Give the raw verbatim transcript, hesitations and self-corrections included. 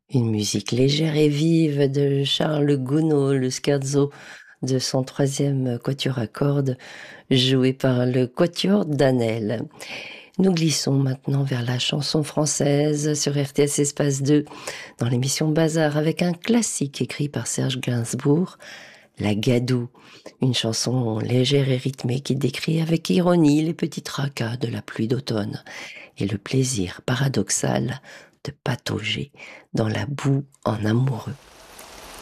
Une musique légère et vive de Charles Gounod, le scherzo de son troisième quatuor à cordes, joué par le quatuor d'Anel. Nous glissons maintenant vers la chanson française sur R T S Espace deux, dans l'émission Bazar, avec un classique écrit par Serge Gainsbourg, La Gadoue, une chanson légère et rythmée qui décrit avec ironie les petits tracas de la pluie d'automne et le plaisir paradoxal de patauger dans la boue en amoureux.